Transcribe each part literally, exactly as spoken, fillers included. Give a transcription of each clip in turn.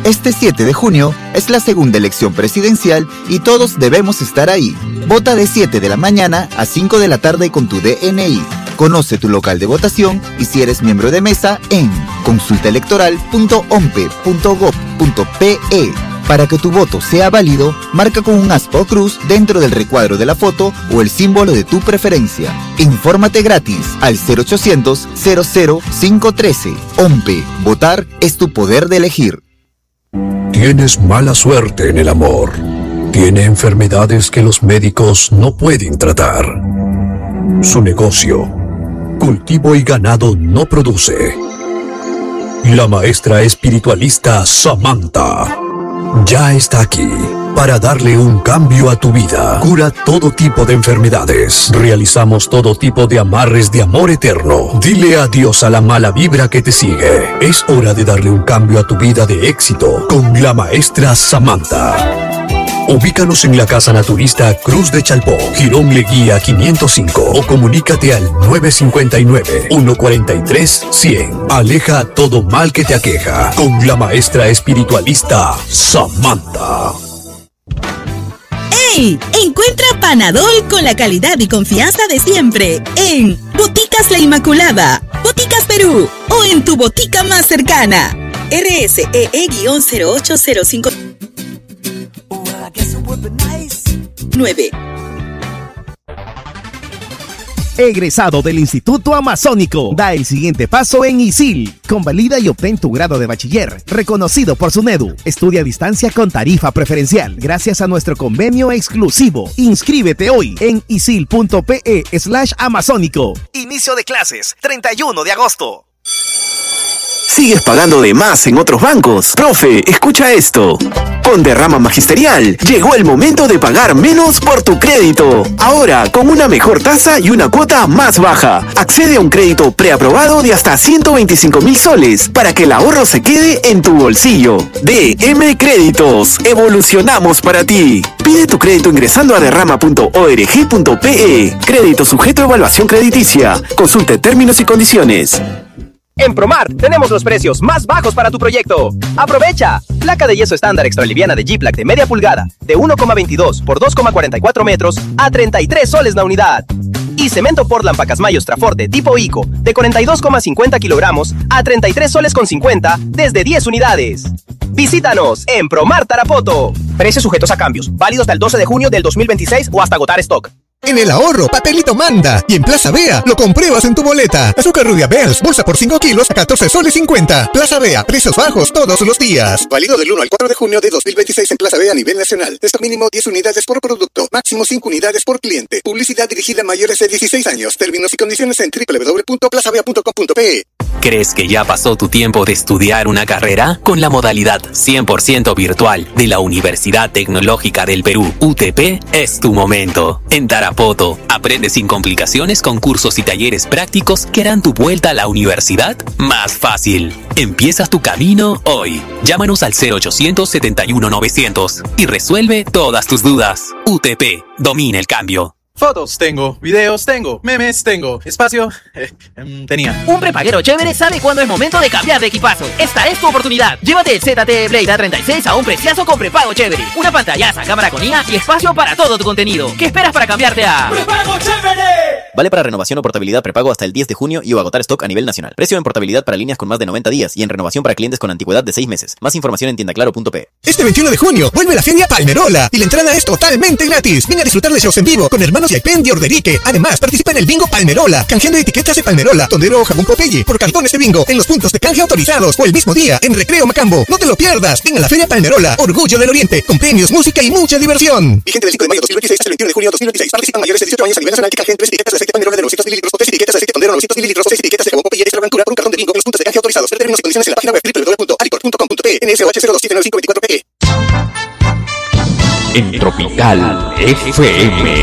Este siete de junio es la segunda elección presidencial y todos debemos estar ahí. Vota de siete de la mañana a cinco de la tarde con tu D N I. Conoce tu local de votación y si eres miembro de mesa en consulta electoral punto ompe punto gob punto pe. Para que tu voto sea válido, marca con un aspa o cruz dentro del recuadro de la foto o el símbolo de tu preferencia. Infórmate gratis al cero ochocientos, cero cero cinco uno tres. OMPE. Votar es tu poder de elegir. Tienes mala suerte en el amor. Tiene enfermedades que los médicos no pueden tratar. Su negocio, cultivo y ganado, no produce. La maestra espiritualista Samantha ya está aquí para darle un cambio a tu vida. Cura todo tipo de enfermedades. Realizamos todo tipo de amarres de amor eterno. Dile adiós a la mala vibra que te sigue. Es hora de darle un cambio a tu vida de éxito con la maestra Samantha. Ubícanos en la Casa Naturista Cruz de Chalpó, Girón Leguía quinientos cinco o comunícate al nueve cinco nueve, uno cuatro tres, cien. Aleja todo mal que te aqueja con la maestra espiritualista Samantha. ¡Ey! Encuentra Panadol con la calidad y confianza de siempre en Boticas La Inmaculada, Boticas Perú o en tu botica más cercana. R S E E cero ocho cero cinco nueve. Egresado del Instituto Amazónico, da el siguiente paso en ISIL. Convalida y obtén tu grado de bachiller, reconocido por SUNEDU. Estudia a distancia con tarifa preferencial, gracias a nuestro convenio exclusivo. Inscríbete hoy en isil.pe slash amazónico. Inicio de clases, treinta y uno de agosto. ¿Sigues pagando de más en otros bancos? Profe, escucha esto. Con Derrama Magisterial, llegó el momento de pagar menos por tu crédito. Ahora, con una mejor tasa y una cuota más baja. Accede a un crédito preaprobado de hasta ciento veinticinco mil soles para que el ahorro se quede en tu bolsillo. D M Créditos, evolucionamos para ti. Pide tu crédito ingresando a derrama punto org punto pe. Crédito sujeto a evaluación crediticia. Consulte términos y condiciones. En Promar tenemos los precios más bajos para tu proyecto. ¡Aprovecha! Placa de yeso estándar extraliviana de G-Plac de media pulgada de uno coma veintidós por dos coma cuarenta y cuatro metros a treinta y tres soles la unidad. Y cemento Portland Pacasmayos Traforte tipo ICO de cuarenta y dos coma cincuenta kilogramos a treinta y tres soles con cincuenta desde diez unidades. Visítanos en Promar Tarapoto. Precios sujetos a cambios. Válidos hasta el doce de junio del dos mil veintiséis o hasta agotar stock. En el ahorro, papelito manda. Y en Plaza Bea, lo compruebas en tu boleta. Azúcar rubia Bells, bolsa por cinco kilos a catorce soles cincuenta. Plaza Bea, precios bajos todos los días. Válido del uno al cuatro de junio de dos mil veintiséis en Plaza Bea a nivel nacional. Stock mínimo diez unidades por producto. Máximo cinco unidades por cliente. Publicidad dirigida a mayores de dieciséis años. Términos y condiciones en doble u doble u doble u punto plaza bea punto com punto pe. ¿Crees que ya pasó tu tiempo de estudiar una carrera? Con la modalidad cien por ciento virtual de la Universidad Tecnológica del Perú, U T P, es tu momento. En Tarapoto, aprende sin complicaciones con cursos y talleres prácticos que harán tu vuelta a la universidad más fácil. Empiezas tu camino hoy. Llámanos al cero ochocientos, setenta y uno, novecientos y resuelve todas tus dudas. U T P, domina el cambio. Fotos tengo, videos tengo, memes tengo, espacio eh, tenía. Un prepaguero chévere sabe cuándo es momento de cambiar de equipazo. Esta es tu oportunidad. Llévate el Z T E Blade A treinta y seis a un preciazo con prepago chévere. Una pantallaza, cámara con I A y espacio para todo tu contenido. ¿Qué esperas para cambiarte a ¡Prepago chévere! Vale para renovación o portabilidad prepago hasta el diez de junio y o agotar stock a nivel nacional. Precio en portabilidad para líneas con más de noventa días y en renovación para clientes con antigüedad de seis meses. Más información en tienda claro punto pe. Este veintiuno de junio vuelve la Feria Palmerola y la entrada es totalmente gratis. Ven a disfrutar de shows en vivo con Hermanos Yaipen y Orderique. Además, participa en el bingo Palmerola, canjeando etiquetas de Palmerola, tondero o jamón Popeye por cartones de bingo en los puntos de canje autorizados o el mismo día en Recreo Macambo. No te lo pierdas. Ven a la Feria Palmerola, Orgullo del Oriente, con premios, música y mucha diversión. Vigente del cinco de mayo de dos mil veintiséis hasta el veintiuno de junio de dos mil veintiséis. Participan mayores de dieciocho años a nivel nacional que canjeen tres etiquetas de aceite Palmerola de novecientos mililitros o tres etiquetas de aceite tondero novecientos mililitros o seis etiquetas de jamón Popeye extra aventura por un cartón de bingo en los puntos de canje autorizados. Ver términos y condiciones en la página web doble u doble u doble u punto aricor punto com punto pe. N S O H cero dos siete nueve cinco dos cuatro pe. En Tropical F M.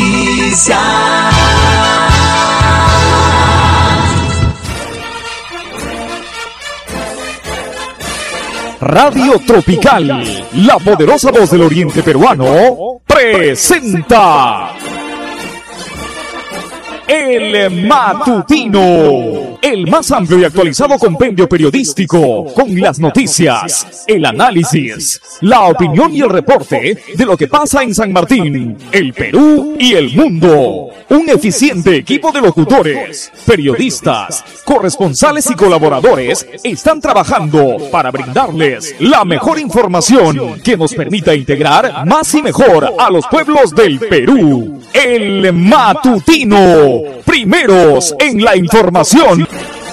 Radio Tropical, la poderosa voz del oriente peruano, presenta El Matutino, el más amplio y actualizado compendio periodístico con las noticias, el análisis, la opinión y el reporte de lo que pasa en San Martín, el Perú y el mundo. Un eficiente equipo de locutores, periodistas, corresponsales y colaboradores están trabajando para brindarles la mejor información que nos permita integrar más y mejor a los pueblos del Perú. El Matutino, primeros en la información.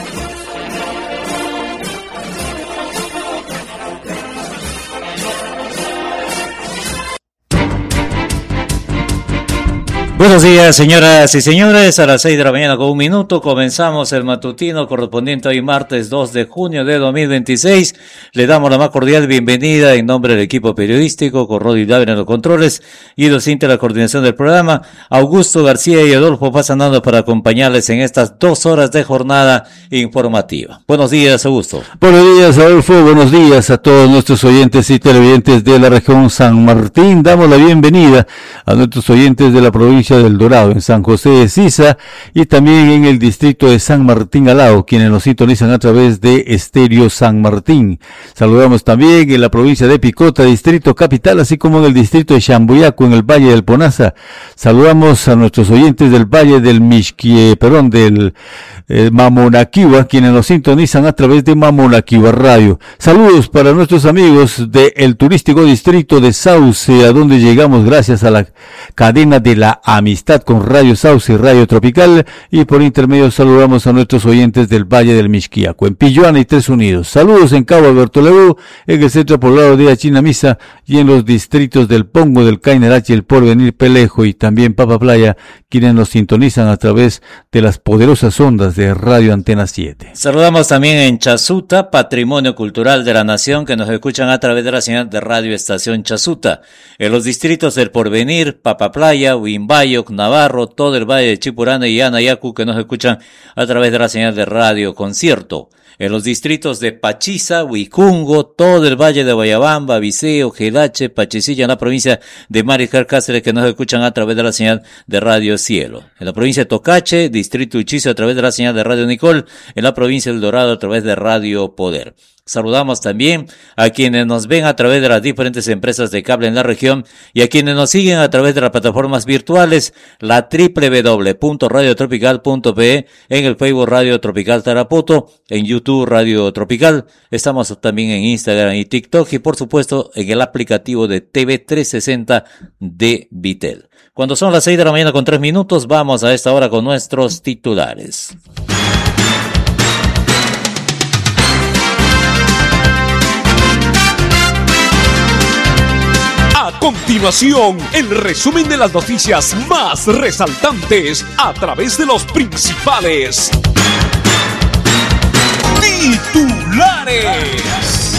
Buenos días, señoras y señores. A las seis de la mañana con un minuto comenzamos el matutino correspondiente hoy martes dos de junio de dos mil veintiséis. Le damos la más cordial bienvenida en nombre del equipo periodístico, con Rodi Dávila en los controles, Guido Cinta en la coordinación del programa, Augusto García y Adolfo Pasanando para acompañarles en estas dos horas de jornada informativa. Buenos días, Augusto. Buenos días, Adolfo. Buenos días a todos nuestros oyentes y televidentes de la región San Martín. Damos la bienvenida a nuestros oyentes de la provincia del Dorado, en San José de Sisa y también en el distrito de San Martín Alao, quienes nos sintonizan a través de Estéreo San Martín. Saludamos también en la provincia de Picota, distrito capital, así como en el distrito de Chambuyaco, en el Valle del Ponaza. Saludamos a nuestros oyentes del Valle del Mixquie, perdón, del eh, Mamonaquiwa, quienes nos sintonizan a través de Mamonaquiwa Radio. Saludos para nuestros amigos del turístico distrito de Sauce, a donde llegamos gracias a la cadena de la amistad con Radio Sauce y Radio Tropical, y por intermedio saludamos a nuestros oyentes del Valle del Mixquiaco, en Pilluana y Tres Unidos. Saludos en Cabo Alberto Lebu, en el centro poblado de Achinamisa y en los distritos del Pongo, del Cainarache, el Porvenir, Pelejo y también Papa Playa, quienes nos sintonizan a través de las poderosas ondas de Radio Antena siete. Saludamos también en Chasuta, Patrimonio Cultural de la Nación, que nos escuchan a través de la señal de Radio Estación Chasuta, en los distritos del Porvenir, Papa Playa, Huimbayo, Navarro, todo el Valle de Chipurana y Anayacu, que nos escuchan a través de la señal de Radio Concierto. En los distritos de Pachiza, Huicungo, todo el Valle de Guayabamba, Viseo, Gelache, Pachicilla, en la provincia de Mariscal Cáceres, que nos escuchan a través de la señal de Radio Cielo. En la provincia de Tocache, distrito Uchizo, a través de la señal de Radio Nicol. En la provincia del Dorado, a través de Radio Poder. Saludamos también a quienes nos ven a través de las diferentes empresas de cable en la región y a quienes nos siguen a través de las plataformas virtuales, la doble u doble u doble u punto radio tropical punto pe, en el Facebook Radio Tropical Tarapoto, en YouTube Radio Tropical. Estamos también en Instagram y TikTok y por supuesto en el aplicativo de T V trescientos sesenta de Vitel. Cuando son las seis de la mañana con tres minutos, vamos a esta hora con nuestros titulares. A continuación, el resumen de las noticias más resaltantes a través de los principales titulares.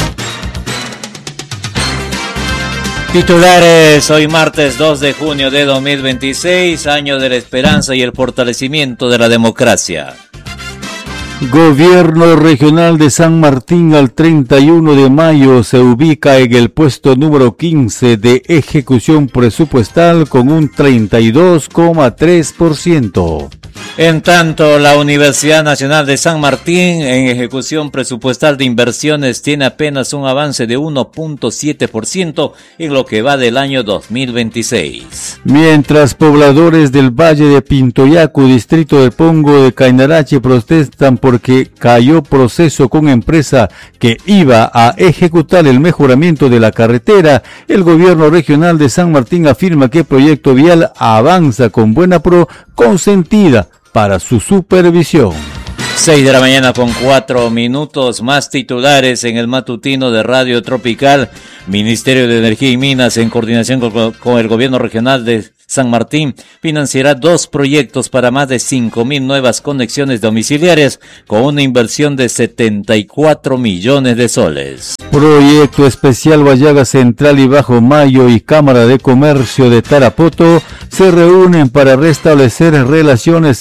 Titulares, hoy martes dos de junio de dos mil veintiséis, año de la esperanza y el fortalecimiento de la democracia. Gobierno regional de San Martín al treinta y uno de mayo se ubica en el puesto número quince de ejecución presupuestal con un treinta y dos coma tres por ciento. En tanto, la Universidad Nacional de San Martín en ejecución presupuestal de inversiones tiene apenas un avance de uno punto siete por ciento en lo que va del año dos mil veintiséis. Mientras pobladores del Valle de Pintoyacu, distrito de Pongo de Cainarache, protestan porque cayó proceso con empresa que iba a ejecutar el mejoramiento de la carretera, el gobierno regional de San Martín afirma que el proyecto vial avanza con buena pro consentida para su supervisión. seis de la mañana con cuatro minutos, más titulares en el matutino de Radio Tropical. Ministerio de Energía y Minas, en coordinación con, con el gobierno regional de San Martín, financiará dos proyectos para más de cinco mil nuevas conexiones domiciliarias con una inversión de setenta y cuatro millones de soles. Proyecto especial Guayaga Central y Bajo Mayo y Cámara de Comercio de Tarapoto se reúnen para restablecer relaciones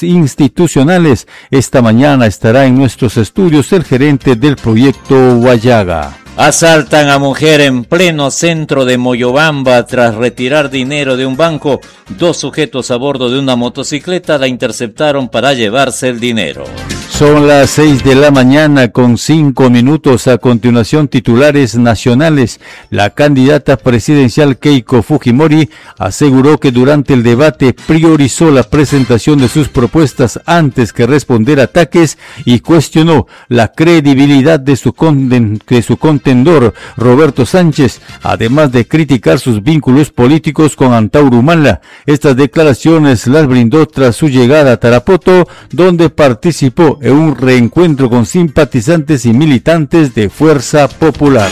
institucionales. Esta mañana estará en nuestros estudios el gerente del proyecto Guayaga. Asaltan a mujer en pleno centro de Moyobamba tras retirar dinero de un banco. Dos sujetos a bordo de una motocicleta la interceptaron para llevarse el dinero. Son las seis de la mañana con cinco minutos. A continuación, titulares nacionales. La candidata presidencial Keiko Fujimori aseguró que durante el debate priorizó la presentación de sus propuestas antes que responder ataques y cuestionó la credibilidad de su, conden- de su contendor Roberto Sánchez, además de criticar sus vínculos políticos con Antauro Humala. Estas declaraciones las brindó tras su llegada a Tarapoto, donde participó en un reencuentro con simpatizantes y militantes de Fuerza Popular.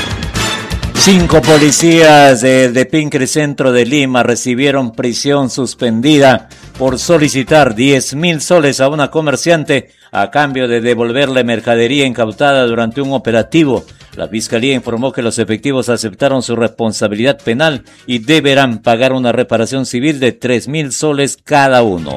Cinco policías del Depincre Centro de Lima recibieron prisión suspendida por solicitar diez mil soles a una comerciante a cambio de devolverle mercadería incautada durante un operativo. La Fiscalía informó que los efectivos aceptaron su responsabilidad penal y deberán pagar una reparación civil de tres mil soles cada uno.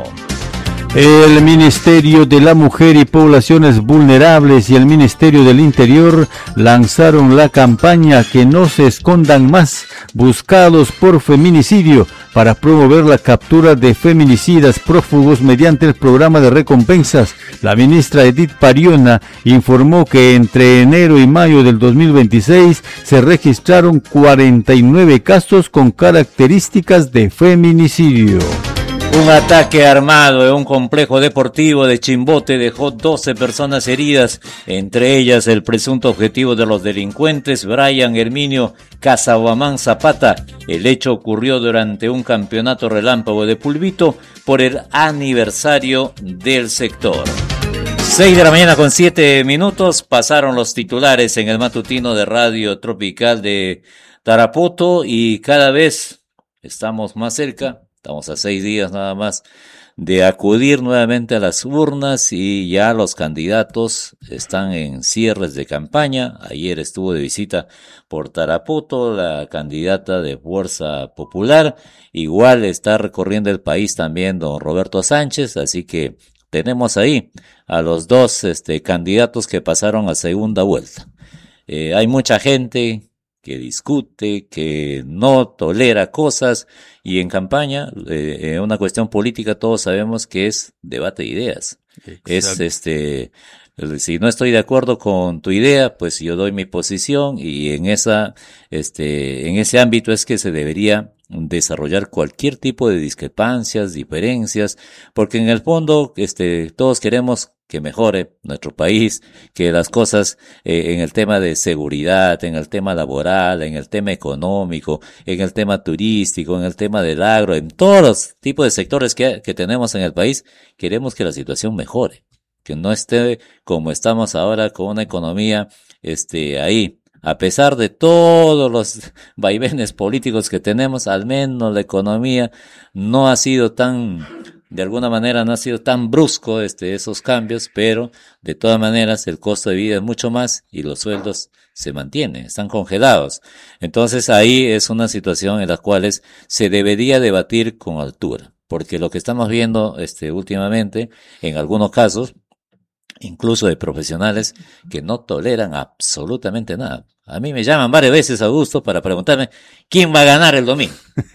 El Ministerio de la Mujer y Poblaciones Vulnerables y el Ministerio del Interior lanzaron la campaña Que no se escondan más, buscados por feminicidio, para promover la captura de feminicidas prófugos mediante el programa de recompensas. La ministra Edith Pariona informó que entre enero y mayo del dos mil veintiséis se registraron cuarenta y nueve casos con características de feminicidio. Un ataque armado en un complejo deportivo de Chimbote dejó doce personas heridas, entre ellas el presunto objetivo de los delincuentes, Brian Herminio Casaguamán Zapata. El hecho ocurrió durante un campeonato relámpago de Pulvito por el aniversario del sector. seis de la mañana con siete minutos, pasaron los titulares en el matutino de Radio Tropical de Tarapoto y cada vez estamos más cerca. Estamos a seis días nada más de acudir nuevamente a las urnas y ya los candidatos están en cierres de campaña. Ayer estuvo de visita por Tarapoto la candidata de Fuerza Popular. Igual está recorriendo el país también don Roberto Sánchez, así que tenemos ahí a los dos este, candidatos que pasaron a segunda vuelta. Eh, hay mucha gente que discute, que no tolera cosas, y en campaña, eh, en una cuestión política, todos sabemos que es debate de ideas. Exacto. Es este, si no estoy de acuerdo con tu idea, pues yo doy mi posición, y en esa, este, en ese ámbito es que se debería desarrollar cualquier tipo de discrepancias, diferencias, porque en el fondo, este, todos queremos que mejore nuestro país, que las cosas eh, en el tema de seguridad, en el tema laboral, en el tema económico, en el tema turístico, en el tema del agro, en todos los tipos de sectores que, que tenemos en el país, queremos que la situación mejore, que no esté como estamos ahora con una economía este ahí. A pesar de todos los vaivenes políticos que tenemos, al menos la economía no ha sido tan, de alguna manera no ha sido tan brusco este, esos cambios, pero de todas maneras el costo de vida es mucho más y los sueldos se mantienen, están congelados. Entonces ahí es una situación en la cual se debería debatir con altura, porque lo que estamos viendo este, últimamente, en algunos casos, incluso de profesionales que no toleran absolutamente nada. A mí me llaman varias veces, Augusto, para preguntarme quién va a ganar el domingo.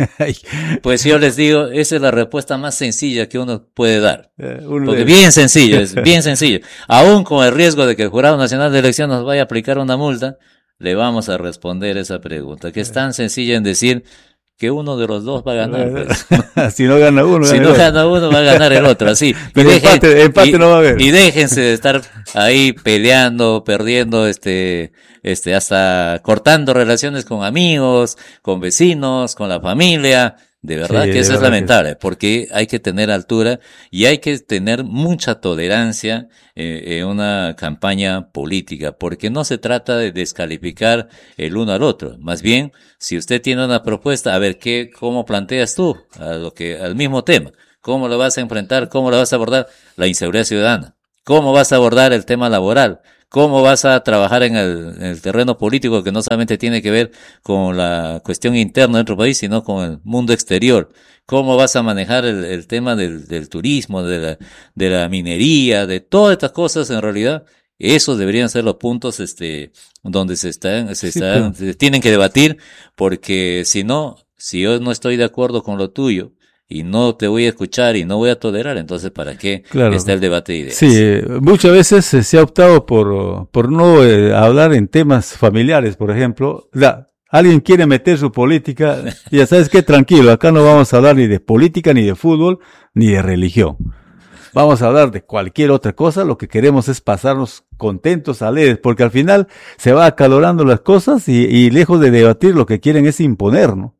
Pues yo les digo, esa es la respuesta más sencilla que uno puede dar. Porque bien sencillo, es bien sencillo. Aún con el riesgo de que el Jurado Nacional de Elecciones nos vaya a aplicar una multa, le vamos a responder esa pregunta, que es tan sencilla en decir que uno de los dos va a ganar. Pues. Si no gana uno, si no gana uno, va a ganar el otro, así. Pero dejen, empate, empate y, no va a haber. Y déjense de estar ahí peleando, perdiendo, este, este, hasta cortando relaciones con amigos, con vecinos, con la familia. De verdad sí, que eso es lamentable, porque hay que tener altura y hay que tener mucha tolerancia eh, en una campaña política, porque no se trata de descalificar el uno al otro. Más bien, si usted tiene una propuesta, a ver, ¿qué, cómo planteas tú a lo que, al mismo tema? ¿Cómo lo vas a enfrentar? ¿Cómo lo vas a abordar? La inseguridad ciudadana. ¿Cómo vas a abordar el tema laboral? ¿Cómo vas a trabajar en el, en el terreno político que no solamente tiene que ver con la cuestión interna de nuestro país, sino con el mundo exterior? ¿Cómo vas a manejar el, el tema del, del turismo, de la, de la minería, de todas estas cosas en realidad? Esos deberían ser los puntos, este, donde se están, se Sí, están, pero- se tienen que debatir, porque si no, si yo no estoy de acuerdo con lo tuyo, y no te voy a escuchar y no voy a tolerar, entonces ¿para qué Claro. está el debate de ideas? Sí, eh, muchas veces eh, se ha optado por, por no eh, hablar en temas familiares, por ejemplo. La, alguien quiere meter su política, ya sabes qué, tranquilo, acá no vamos a hablar ni de política, ni de fútbol, ni de religión. Vamos a hablar de cualquier otra cosa, lo que queremos es pasarnos contentos, alegres, porque al final se va acalorando las cosas y, y lejos de debatir lo que quieren es imponer, ¿no?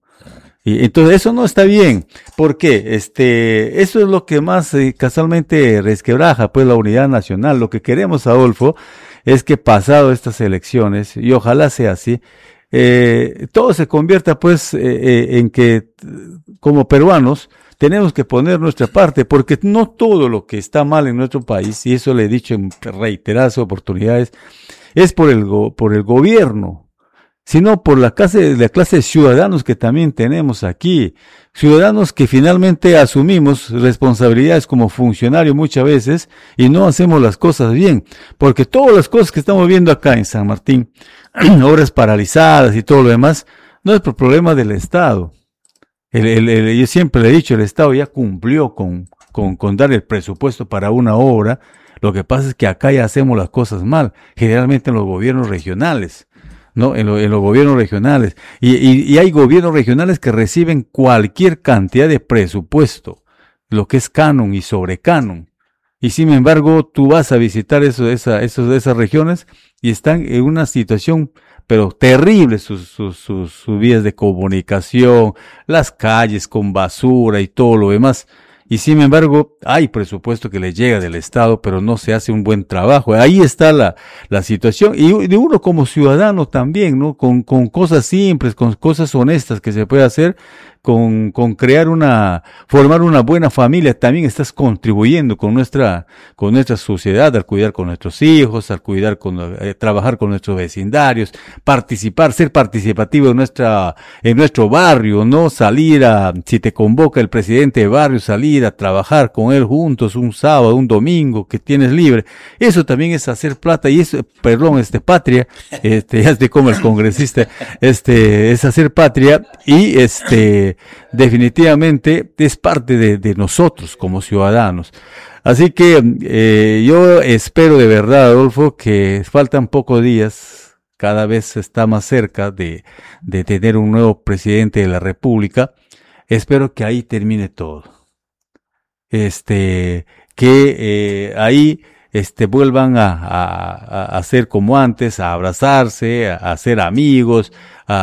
Y entonces eso no está bien. ¿Por qué? Este, eso es lo que más eh, casualmente resquebraja pues la unidad nacional. Lo que queremos, Adolfo, es que pasado estas elecciones, y ojalá sea así, eh, todo se convierta pues eh, eh, en que eh, como peruanos tenemos que poner nuestra parte, porque no todo lo que está mal en nuestro país, y eso le he dicho en reiteradas oportunidades, es por el go- por el gobierno, sino por la clase, la clase de ciudadanos que también tenemos aquí, ciudadanos que finalmente asumimos responsabilidades como funcionarios muchas veces y no hacemos las cosas bien, porque todas las cosas que estamos viendo acá en San Martín, obras paralizadas y todo lo demás, no es por problema del Estado. El, el, el- yo siempre le he dicho, el Estado ya cumplió con, con, con dar el presupuesto para una obra. Lo que pasa es que acá ya hacemos las cosas mal, generalmente en los gobiernos regionales. ¿No? En, lo- en los gobiernos regionales. Y, y, y hay gobiernos regionales que reciben cualquier cantidad de presupuesto, lo que es canon y sobrecanon. Y sin embargo, tú vas a visitar eso, esa, esos, esas regiones y están en una situación, pero terrible, sus, sus, sus, sus vías de comunicación, las calles con basura y todo lo demás. Y sin embargo, hay presupuesto que le llega del Estado, pero no se hace un buen trabajo. Ahí está la, la situación. Y de uno como ciudadano también, ¿no? Con, con cosas simples, con cosas honestas que se puede hacer, con, con crear una, formar una buena familia, también estás contribuyendo con nuestra, con nuestra sociedad, al cuidar con nuestros hijos, al cuidar con, eh, trabajar con nuestros vecindarios, participar, ser participativo en nuestra, en nuestro barrio, no salir a, si te convoca el presidente de barrio, salir a trabajar con él juntos un sábado, un domingo que tienes libre. Eso también es hacer plata y eso, perdón, este patria, este, ya te como el congresista, este, es hacer patria y este, definitivamente es parte de, de nosotros como ciudadanos. Así que eh, yo espero de verdad, Adolfo, que faltan pocos días, cada vez está más cerca de, de tener un nuevo presidente de la República. Espero que ahí termine todo. Este, que eh, ahí este, vuelvan a, a, a ser como antes, a abrazarse, a, a ser amigos,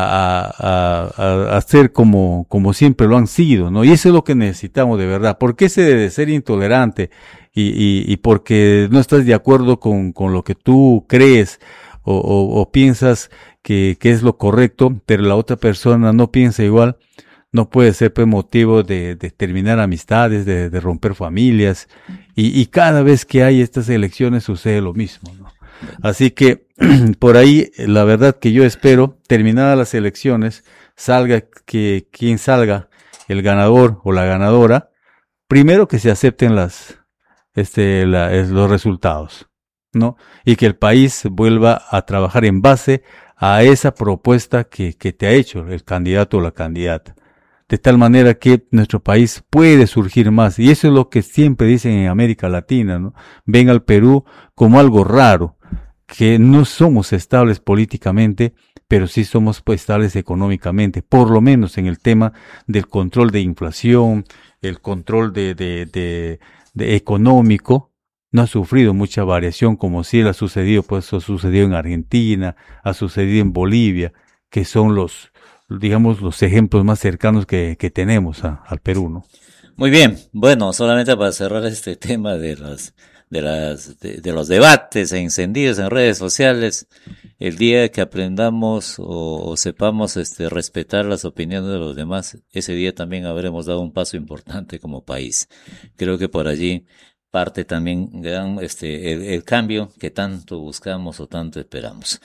a, a, a, a ser como, como siempre lo han sido, ¿no? Y eso es lo que necesitamos de verdad. ¿Por qué ese de ser intolerante? Y, y, y porque no estás de acuerdo con, con lo que tú crees o, o, o piensas que, que es lo correcto, pero la otra persona no piensa igual. No puede ser pues, motivo de, de terminar amistades, de, de romper familias, y, y cada vez que hay estas elecciones sucede lo mismo, ¿no? Así que por ahí la verdad que yo espero, terminadas las elecciones, salga que quien salga, el ganador o la ganadora, primero que se acepten las, este, la, es, los resultados, ¿no? Y que el país vuelva a trabajar en base a esa propuesta que, que te ha hecho el candidato o la candidata. De tal manera que nuestro país puede surgir más. Y eso es lo que siempre dicen en América Latina, ¿no? Ven al Perú como algo raro, que no somos estables políticamente, pero sí somos pues, estables económicamente, por lo menos en el tema del control de inflación, el control de, de, de, de económico. No ha sufrido mucha variación como sí ha sucedido, pues ha sucedido en Argentina, ha sucedido en Bolivia, que son los digamos, los ejemplos más cercanos que, que tenemos a, al Perú, ¿no? Muy bien, bueno, solamente para cerrar este tema de las, de las, de, de los debates e encendidos en redes sociales, el día que aprendamos o, o sepamos este respetar las opiniones de los demás, ese día también habremos dado un paso importante como país. Creo que por allí parte también gran, este, el, el cambio que tanto buscamos o tanto esperamos.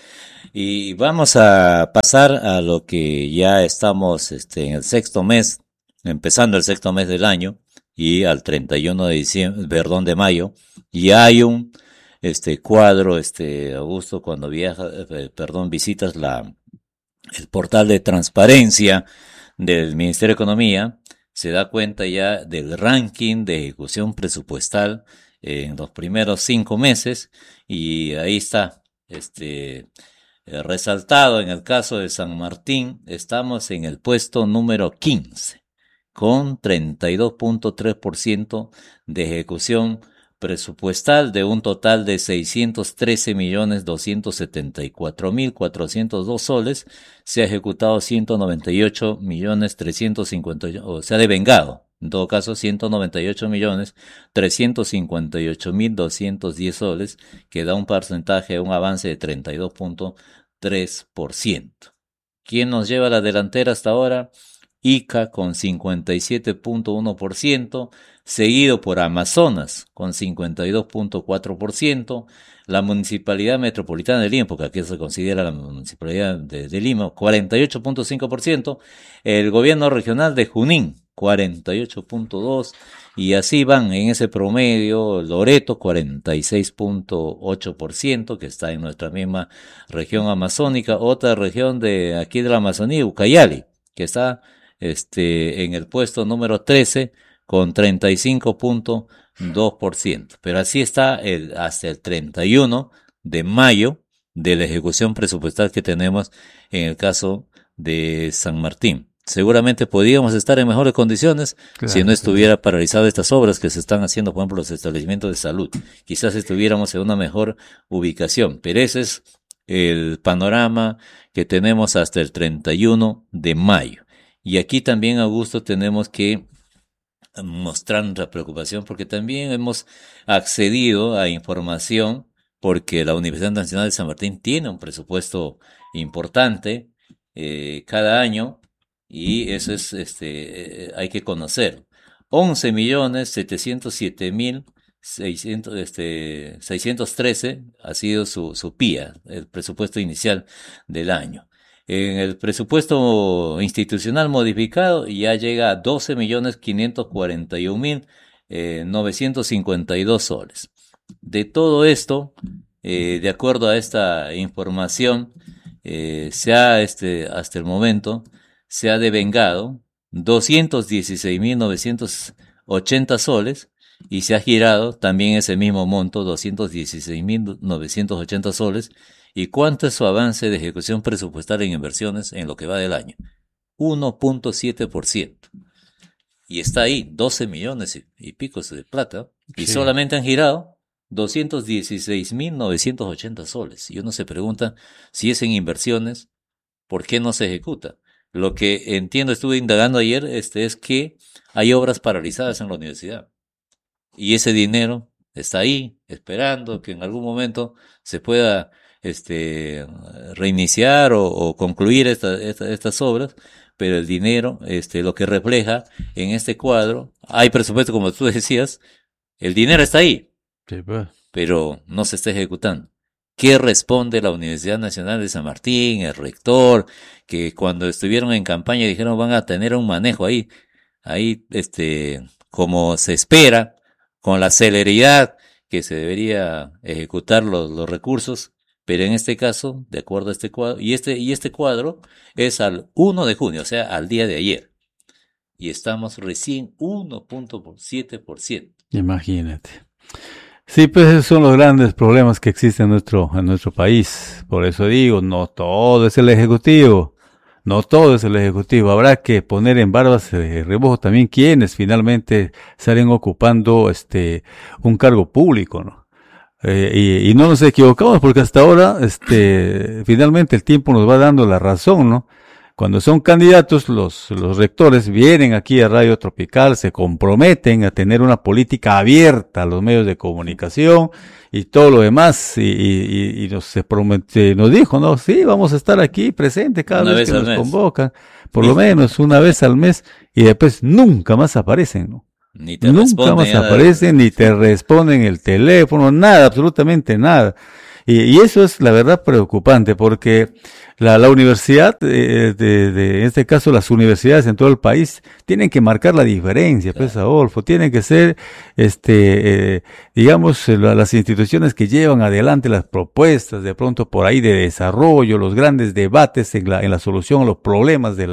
Y vamos a pasar a lo que ya estamos este, en el sexto mes, empezando el sexto mes del año, y al treinta y uno de diciembre, perdón, de mayo, ya hay un este cuadro, este Augusto, cuando viaja, eh, perdón, visitas la el portal de transparencia del Ministerio de Economía, se da cuenta ya del ranking de ejecución presupuestal en los primeros cinco meses, y ahí está, este, eh, resaltado en el caso de San Martín, estamos en el puesto número quince, con treinta y dos punto tres por ciento de ejecución presupuestal de un total de seiscientos trece millones doscientos setenta y cuatro mil cuatrocientos dos soles, se ha ejecutado ciento noventa y ocho millones trescientos cincuenta, o se ha devengado, en todo caso, ciento noventa y ocho millones trescientos cincuenta y ocho mil doscientos diez soles, que da un porcentaje, un avance de treinta y dos punto tres por ciento. ¿Quién nos lleva a la delantera hasta ahora? Ica con cincuenta y siete punto uno por ciento, seguido por Amazonas con cincuenta y dos punto cuatro por ciento, la Municipalidad Metropolitana de Lima, porque aquí se considera la Municipalidad de, de Lima, cuarenta y ocho punto cinco por ciento, el Gobierno Regional de Junín, cuarenta y ocho punto dos por ciento, y así van en ese promedio. Loreto, cuarenta y seis punto ocho por ciento, que está en nuestra misma región amazónica, otra región de aquí de la Amazonía, Ucayali, que está este en el puesto número trece, con treinta y cinco punto dos por ciento. Pero así está el, hasta el treinta y uno de mayo de la ejecución presupuestal que tenemos en el caso de San Martín. Seguramente podríamos estar en mejores condiciones, claro, si no estuviera paralizadas estas obras que se están haciendo, por ejemplo, los establecimientos de salud. Quizás estuviéramos en una mejor ubicación, pero ese es el panorama que tenemos hasta el treinta y uno de mayo. Y aquí también, Augusto, tenemos que mostrar nuestra preocupación porque también hemos accedido a información, porque la Universidad Nacional de San Martín tiene un presupuesto importante eh, cada año, y eso es, este, eh, hay que conocer. once millones setecientos siete mil seiscientos, este, seiscientos trece ha sido su, su P I A, el presupuesto inicial del año. En el presupuesto institucional modificado ya llega a doce millones quinientos cuarenta y un mil novecientos cincuenta y dos soles. De todo esto, eh, de acuerdo a esta información, eh, se ha, este, hasta el momento, se ha devengado doscientos dieciséis mil novecientos ochenta soles, y se ha girado también ese mismo monto, doscientos dieciséis mil novecientos ochenta soles. ¿Y cuánto es su avance de ejecución presupuestal en inversiones en lo que va del año? uno punto siete por ciento. Y está ahí, doce millones y, y picos de plata, y sí, solamente han girado doscientos dieciséis mil novecientos ochenta soles. Y uno se pregunta, si es en inversiones, ¿por qué no se ejecuta? Lo que entiendo, estuve indagando ayer, este, es que hay obras paralizadas en la universidad. Y ese dinero está ahí, esperando que en algún momento se pueda este, reiniciar o, o concluir esta, esta, estas obras, pero el dinero, este, lo que refleja en este cuadro, hay presupuesto, como tú decías, el dinero está ahí, sí, pues, pero no se está ejecutando. ¿Qué responde la Universidad Nacional de San Martín, el rector, que cuando estuvieron en campaña dijeron van a tener un manejo ahí, ahí, este, como se espera, con la celeridad que se debería ejecutar los, los recursos? Pero en este caso, de acuerdo a este cuadro, y este, y este cuadro es al uno de junio, o sea, al día de ayer. Y estamos recién uno punto siete por ciento. Imagínate. Sí, pues esos son los grandes problemas que existen en nuestro, en nuestro país. Por eso digo, no todo es el Ejecutivo. No todo es el Ejecutivo. Habrá que poner en barbas de remojo también quienes finalmente salen ocupando este un cargo público, ¿no? Eh, y, y no nos equivocamos porque hasta ahora, este, finalmente el tiempo nos va dando la razón, ¿no? Cuando son candidatos, los, los rectores vienen aquí a Radio Tropical, se comprometen a tener una política abierta a los medios de comunicación y todo lo demás, y, y, y nos, se promete, nos dijo, ¿no? Sí, vamos a estar aquí presentes cada vez, vez que nos mes. convocan, por lo menos una vez al mes, y después nunca más aparecen, ¿no? Ni te nunca más aparecen, ni te responden el teléfono, nada, absolutamente nada. Y, y eso es la verdad preocupante, porque La, la universidad, eh, de, de, en este caso las universidades en todo el país, tienen que marcar la diferencia, claro. Pues, Adolfo, tienen que ser, este, eh, digamos, las instituciones que llevan adelante las propuestas, de pronto por ahí de desarrollo, los grandes debates en la, en la solución a los problemas de